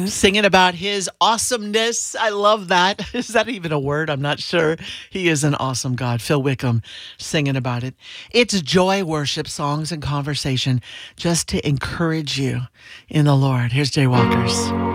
Singing about his awesomeness. I love that. Is that even a word? I'm not sure. He is an awesome God. Phil Wickham singing about it. It's joy, worship, songs, and conversation just to encourage you in the Lord. Here's Jay Walkers.